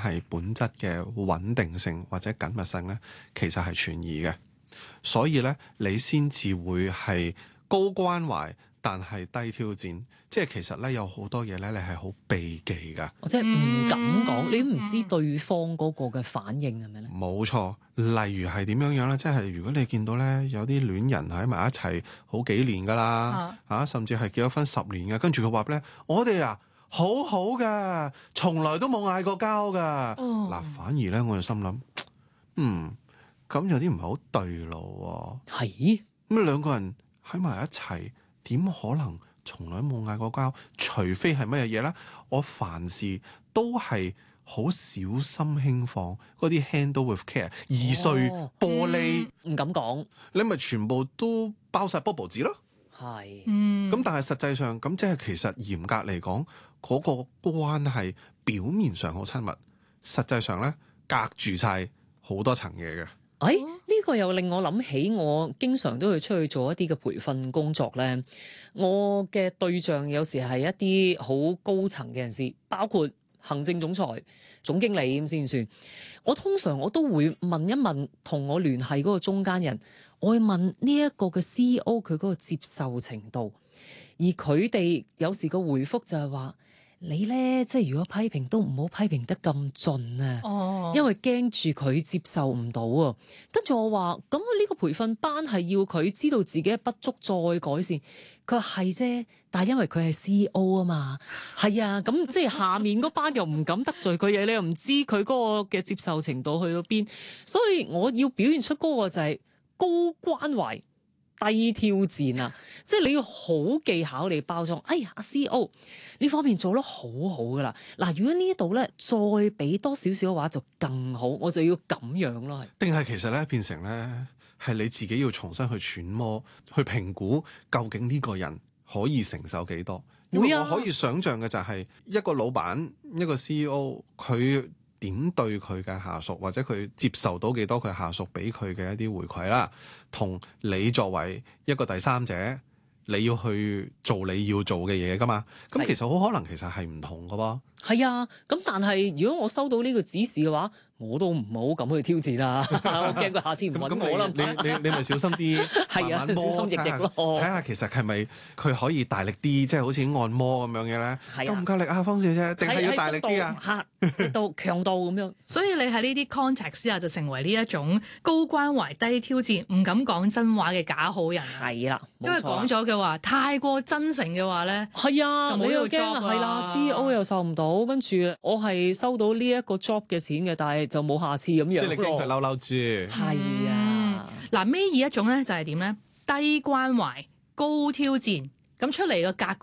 係本質嘅穩定性或者緊密性咧，其實係存疑嘅。所以咧，你先至會係高關懷，但係低挑戰。即係其實咧，有好多嘢咧，你係好避忌㗎。 或者唔敢講，你都唔知對方嗰個嘅反應係咪咧？ 冇錯，例如係點樣咧？即係如果你見到咧有啲戀人喺埋一齊好幾年㗎啦，甚至係結咗婚10年嘅，跟住佢話咧，我哋啊好好㗎，從來都冇嗌過交㗎。嗱，反而咧我就心諗，咁有啲唔係好對路喎。 係咁兩個人喺埋一齊，點可能從來都冇嗌過交？除非係乜嘢嘢咧？我凡事都係好小心輕放，嗰啲 handle with care，易碎玻璃唔敢講， 你咪全部都包晒 bubble 紙咯。 係， 咁但係實際上咁即係其實嚴格嚟講，嗰個關係表面上好親密，實際上咧隔住晒好多層嘢嘅。 呢個又令我諗起，我經常都會出去做一啲嘅培訓工作咧。我嘅對象有時係一啲好高層嘅人士，包括行政總裁、總經理咁先算。我通常都會問一問同我聯繫嗰個中間人，我會問呢一個嘅 CEO 佢嗰個接受程度，而佢哋有時個回覆就係話：你咧，即係如果批評都唔好批評得咁盡啊，因為驚住佢接受唔到啊。跟住我話：咁呢個培訓班係要佢知道自己嘅不足再改善。佢話係啫，但係因為佢係 CEO 啊嘛，係啊，咁即係下面嗰班又唔敢得罪佢嘢，你又唔知佢嗰個嘅接受程度去到邊，所以我要表現出嗰個就係高關懷低挑戰啊！即係你要好技巧嚟包裝。哎呀，阿 CEO 呢方面做得好好噶啦。嗱，如果呢度咧再俾多少少嘅話就更好，我就要咁樣咯。 定係其實咧變成咧係你自己要重新去揣摩、去評估，究竟呢個人可以承受幾多？因為我可以想像嘅就係一個老闆、一個 CEO 佢點對佢嘅下屬，或者佢接受到幾多佢下屬俾佢嘅一啲回饋啦，同你作為一個第三者，你要去做你要做嘅嘢㗎嘛？咁其實好可能其實係唔同㗎噃。 係啊，咁但係如果我收到呢個指示嘅話，我都唔好咁去挑戰啦。我驚佢下次唔揾我啦。 你咪小心啲， 係啊， 慢慢摸， 小心翼翼咯。 睇下其實係咪佢可以大力啲，即係好似按摩咁樣嘅咧？夠唔夠力啊，方小姐？定係要大力啲啊？ 力度強度咁樣。 所以你喺呢啲 context 之下就成為呢一種高關懷低挑戰，唔敢講真話嘅假好人。 係啦， 因為講咗嘅話太過真誠嘅話咧， 係啊， 就冇呢個 job 係啦，CEO 又受唔到，跟住我係收到呢一個 job 嘅錢嘅，但係就冇下次咁樣。 即係你驚佢嬲嬲豬。 係啊， 嗱，尾二一種咧就係點咧？低關懷高挑戰，咁出嚟個格局